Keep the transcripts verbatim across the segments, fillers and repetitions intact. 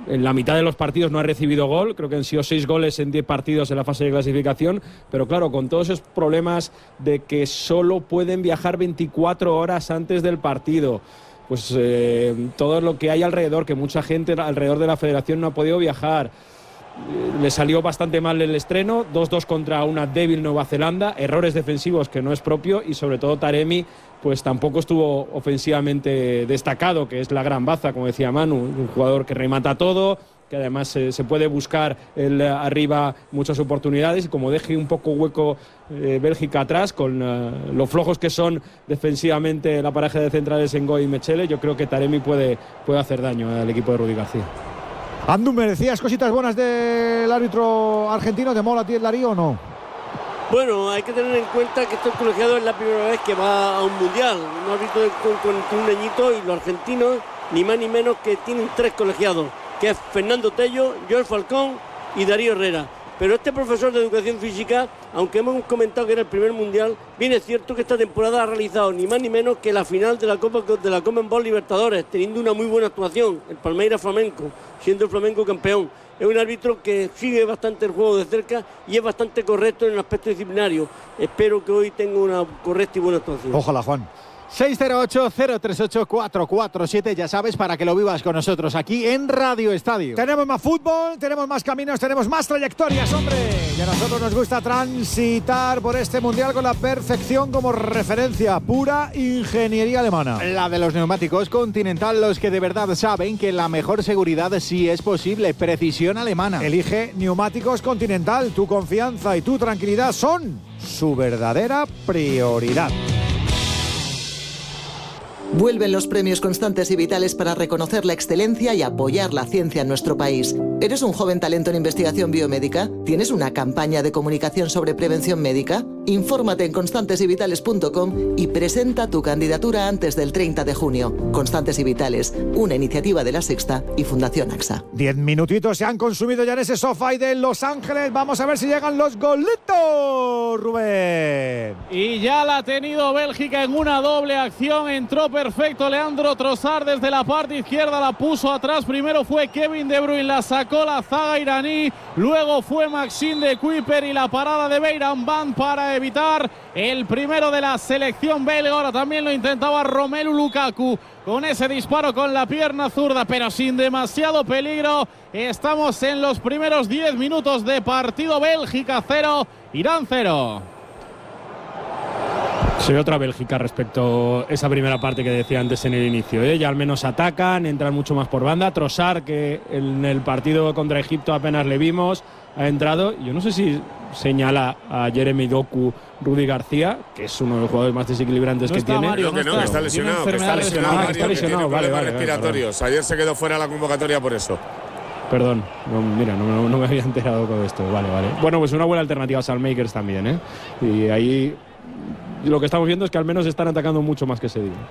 en la mitad de los partidos no ha recibido gol, creo que han sido seis goles en diez partidos en la fase de clasificación, pero claro, con todos esos problemas de que solo pueden viajar veinticuatro horas antes del partido, pues eh, todo lo que hay alrededor, que mucha gente alrededor de la federación no ha podido viajar. Le salió bastante mal el estreno, dos dos contra una débil Nueva Zelanda, errores defensivos que no es propio, y sobre todo Taremi pues tampoco estuvo ofensivamente destacado, que es la gran baza, como decía Manu, un jugador que remata todo, que además eh, se puede buscar el, arriba muchas oportunidades, y como deje un poco hueco eh, Bélgica atrás, con uh, los flojos que son defensivamente la pareja de centrales en Ngoy y Mechele, yo creo que Taremi puede, puede hacer daño al equipo de Rudi García. Andu, ¿me decías cositas buenas del árbitro argentino? ¿Te mola a ti el Darío o no? Bueno, hay que tener en cuenta que estos colegiados es la primera vez que va a un mundial. Un árbitro con cuarenta y un añitos, y los argentinos, ni más ni menos que tienen tres colegiados, que es Fernando Tello, Joel Falcón y Darío Herrera. Pero este profesor de educación física, aunque hemos comentado que era el primer mundial, bien es cierto que esta temporada ha realizado ni más ni menos que la final de la Copa de la Conmebol Libertadores, teniendo una muy buena actuación, el Palmeiras Flamenco, siendo el Flamenco campeón. Es un árbitro que sigue bastante el juego de cerca y es bastante correcto en el aspecto disciplinario. Espero que hoy tenga una correcta y buena actuación. Ojalá, Juan. seis cero ocho, cero tres ocho, cuatro cuatro siete, ya sabes, para que lo vivas con nosotros aquí en Radio Estadio. Tenemos más fútbol, tenemos más caminos, tenemos más trayectorias, hombre. Y a nosotros nos gusta transitar por este mundial con la perfección como referencia, pura ingeniería alemana. La de los neumáticos Continental, los que de verdad saben que la mejor seguridad sí es posible, precisión alemana. Elige neumáticos Continental, tu confianza y tu tranquilidad son su verdadera prioridad. Vuelven los premios Constantes y Vitales para reconocer la excelencia y apoyar la ciencia en nuestro país. ¿Eres un joven talento en investigación biomédica? ¿Tienes una campaña de comunicación sobre prevención médica? Infórmate en constantes y vitales punto com y presenta tu candidatura antes del treinta de junio. Constantes y Vitales, una iniciativa de La Sexta y Fundación AXA. Diez minutitos se han consumido ya en ese sofá de Los Ángeles. Vamos a ver si llegan los golitos, Rubén. Y ya la ha tenido Bélgica en una doble acción. Entró perfecto Leandro Trossard desde la parte izquierda, la puso atrás. Primero fue Kevin De Bruyne, la sacó la zaga iraní. Luego fue Maxime de Kuiper y la parada de Beiran Van para evitar el primero de la selección belga. Ahora también lo intentaba Romelu Lukaku con ese disparo con la pierna zurda, pero sin demasiado peligro. Estamos en los primeros diez minutos de partido. Bélgica cero, Irán cero. Soy otra Bélgica respecto a esa primera parte que decía antes en el inicio, ¿eh? Ya al menos atacan, entran mucho más por banda. Trossard, que en el partido contra Egipto apenas le vimos, ha entrado. Yo no sé si señala a Jeremy Doku Rudi García, que es uno de los jugadores más desequilibrantes no que está, tiene. Mario, no, que no, que está lesionado, que está lesionado, Mario, está lesionado, que tiene vale, problemas vale, respiratorios. Vale, Ayer se quedó fuera de la convocatoria por eso. Perdón, no, mira, no, no me había enterado con esto. Vale, vale. Bueno, pues una buena alternativa a Salmakers también, ¿eh? Y ahí lo que estamos viendo es que al menos están atacando mucho más que ese día.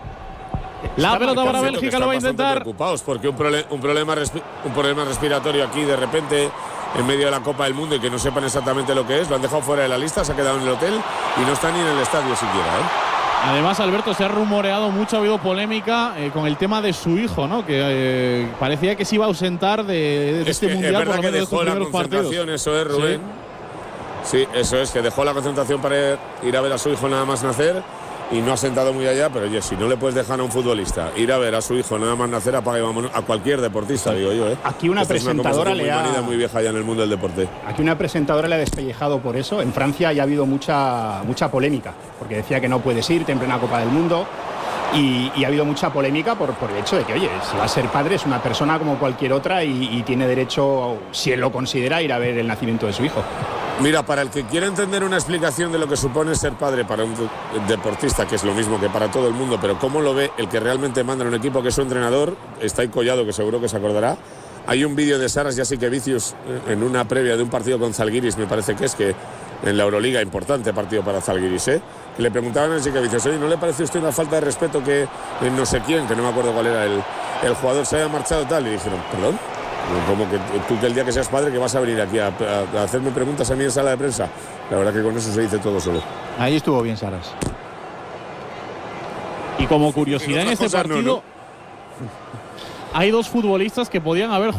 La pelota para Bélgica, lo va a intentar. Preocupados porque un, prole un, problema un problema respiratorio aquí de repente en medio de la Copa del Mundo y que no sepan exactamente lo que es, lo han dejado fuera de la lista, se ha quedado en el hotel y no está ni en el estadio siquiera, ¿eh? Además, Alberto, se ha rumoreado mucho, ha habido polémica eh, con el tema de su hijo, ¿no? Que eh, parecía que se iba a ausentar de, de este que mundial. Es verdad por que lo menos dejó la concentración, partidos. Eso es, Rubén. ¿Sí? Sí, eso es, que dejó la concentración para ir a ver a su hijo nada más nacer y no ha sentado muy allá, pero oye, si no le puedes dejar a un futbolista ir a ver a su hijo nada más nacer, apaga y vámonos, a cualquier deportista, digo yo, ¿eh? Aquí una Esta presentadora es una le ha… muy, muy vieja ya en el mundo del deporte. Aquí una presentadora le ha despellejado por eso. En Francia ya ha habido mucha, mucha polémica, porque decía que no puedes irte en plena Copa del Mundo. Y, y ha habido mucha polémica por, por el hecho de que, oye, si va a ser padre es una persona como cualquier otra y, y tiene derecho, si él lo considera, a ir a ver el nacimiento de su hijo. Mira, para el que quiera entender una explicación de lo que supone ser padre para un deportista, que es lo mismo que para todo el mundo, pero cómo lo ve el que realmente manda en un equipo, que es su entrenador, está ahí Collado, que seguro que se acordará. Hay un vídeo de Saras Jasikevičius en una previa de un partido con Zalgiris, me parece que es que en la Euroliga, importante partido para Zalgiris, ¿eh? Que le preguntaban a Jasikevičius, oye, ¿no le parece a usted una falta de respeto que no sé quién, que no me acuerdo cuál era el, el jugador, se haya marchado tal? Y dijeron, perdón, como que tú que el día que seas padre que vas a venir aquí a, a, a hacerme preguntas a mí en sala de prensa. La verdad que con eso se dice todo solo. Ahí estuvo bien Saras. Y como curiosidad en este partido, no, ¿no? hay dos futbolistas que podían haber